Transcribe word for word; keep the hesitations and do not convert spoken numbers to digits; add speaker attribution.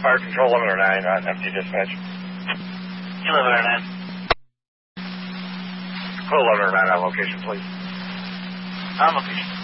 Speaker 1: Fire Control eleven oh nine on empty dispatch.
Speaker 2: eleven oh nine.
Speaker 1: Call eleven oh nine on location, please.
Speaker 2: On location.